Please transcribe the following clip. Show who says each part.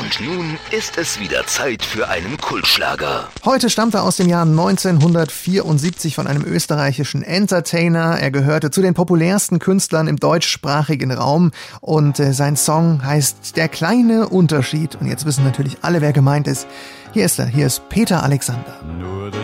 Speaker 1: Und nun ist es wieder Zeit für einen Kultschlager.
Speaker 2: Heute stammt er aus dem Jahr 1974 von einem österreichischen Entertainer. Er gehörte zu den populärsten Künstlern im deutschsprachigen Raum und sein Song heißt Der kleine Unterschied. Und jetzt wissen natürlich alle, wer gemeint ist. Hier ist er, hier ist Peter Alexander.
Speaker 3: Nur der